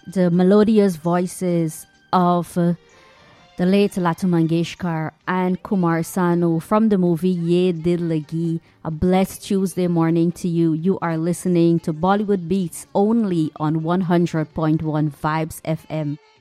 the melodious voices of the late Lata Mangeshkar and Kumar Sanu from the movie Ye Dil Lagi. A blessed Tuesday morning to you. You are listening to Bollywood Beats only on 100.1 Vibes FM.